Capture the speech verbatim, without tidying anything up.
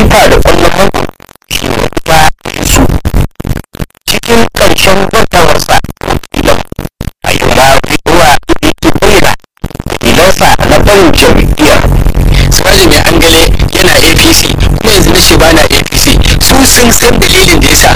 jifa da ƙwallon mako shi ne ba su cikin ƙarshen zantawarsa idan a yi ma fitowa yake bayyana idansa na barin jam'iyyar. Siraji mai angale yana A P C kuma yanzu na ce ba na A P C, su sun san dalilin da yasa